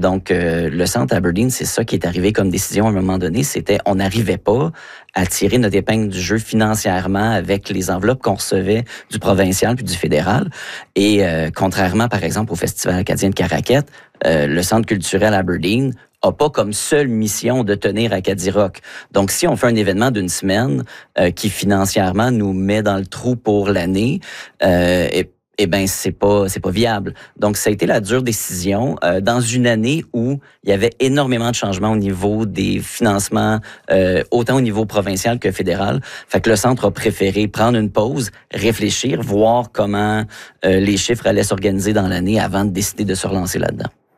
Donc, le centre Aberdeen, c'est ça qui est arrivé comme décision à un moment donné. C'était, on n'arrivait pas à tirer notre épingle du jeu financièrement avec les enveloppes qu'on recevait du provincial puis du fédéral. Et contrairement, par exemple, au Festival acadien de Caraquette, le centre culturel Aberdeen a pas comme seule mission de tenir Acadie Rock. Donc, si on fait un événement d'une semaine qui financièrement nous met dans le trou pour l'année, eh ben c'est pas viable. Donc ça a été la dure décision dans une année où il y avait énormément de changements au niveau des financements, autant au niveau provincial que fédéral. Fait que le centre a préféré prendre une pause, réfléchir, voir comment les chiffres allaient s'organiser dans l'année avant de décider de se relancer là-dedans.